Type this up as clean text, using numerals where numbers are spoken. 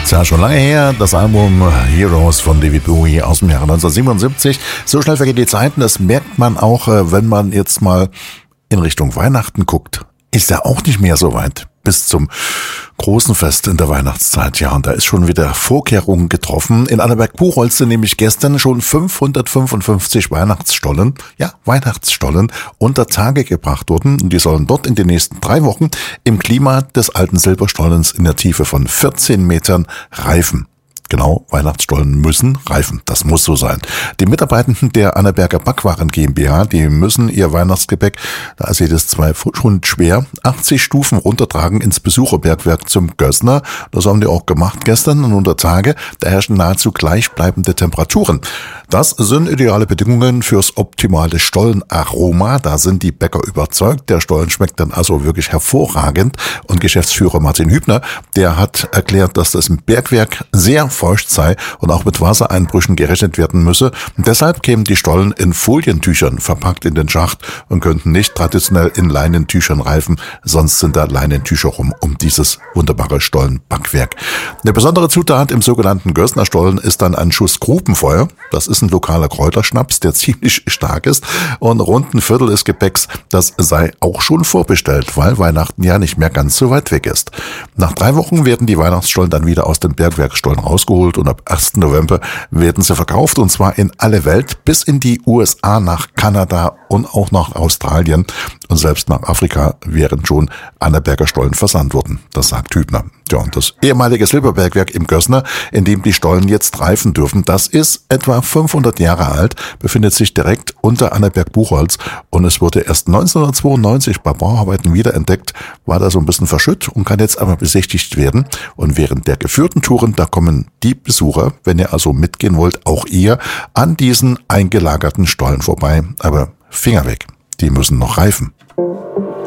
Ja, schon lange her, das Album Heroes von David Bowie aus dem Jahre 1977. So schnell vergehen die Zeiten, das merkt man auch, wenn man jetzt mal in Richtung Weihnachten guckt. Ist ja auch nicht mehr so weit bis zum großen Fest in der Weihnachtszeit. Ja, und da ist schon wieder Vorkehrungen getroffen. In Annaberg-Buchholz sind nämlich gestern schon 555 Weihnachtsstollen, unter Tage gebracht worden. Und die sollen dort in den nächsten 3 Wochen im Klima des alten Silberstollens in der Tiefe von 14 Metern reifen. Genau, Weihnachtsstollen müssen reifen. Das muss so sein. Die Mitarbeitenden der Annaberger Backwaren GmbH, die müssen ihr Weihnachtsgebäck, da ist jedes 2 Pfund schwer, 80 Stufen runtertragen ins Besucherbergwerk zum Gössner. Das haben die auch gemacht gestern und unter Tage. Da herrschen nahezu gleichbleibende Temperaturen. Das sind ideale Bedingungen fürs optimale Stollenaroma. Da sind die Bäcker überzeugt. Der Stollen schmeckt dann also wirklich hervorragend. Und Geschäftsführer Martin Hübner, der hat erklärt, dass das im Bergwerk sehr feucht sei und auch mit Wassereinbrüchen gerechnet werden müsse. Und deshalb kämen die Stollen in Folientüchern verpackt in den Schacht und könnten nicht traditionell in Leinentüchern reifen. Sonst sind da Leinentücher rum um dieses wunderbare Stollenbackwerk. Eine besondere Zutat im sogenannten Gössner Stollen ist dann ein Schuss Grubenfeuer. Das ist ein lokaler Kräuterschnaps, der ziemlich stark ist. Und rund ein Viertel des Gebäcks, das sei auch schon vorbestellt, weil Weihnachten ja nicht mehr ganz so weit weg ist. Nach 3 Wochen werden die Weihnachtsstollen dann wieder aus dem Bergwerkstollen rausgeholt und ab 1. November werden sie verkauft und zwar in alle Welt, bis in die USA, nach Kanada und auch nach Australien und selbst nach Afrika wären schon Annaberger Stollen versandt worden. Das sagt Hübner. Ja, und das ehemalige Silberbergwerk im Gössner, in dem die Stollen jetzt reifen dürfen, das ist etwa 500 Jahre alt, befindet sich direkt unter Annaberg-Buchholz und es wurde erst 1992 bei Bauarbeiten wiederentdeckt, war da so ein bisschen verschütt und kann jetzt aber besichtigt werden. Und während der geführten Touren, da kommen die Besucher, wenn ihr also mitgehen wollt, auch ihr an diesen eingelagerten Stollen vorbei. Aber Finger weg, die müssen noch reifen.